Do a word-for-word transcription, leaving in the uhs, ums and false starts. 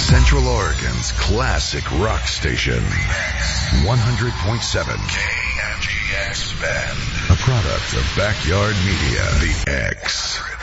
Central Oregon's classic rock station. one hundred point seven K M G X Bend. A product of Backyard Media. The X.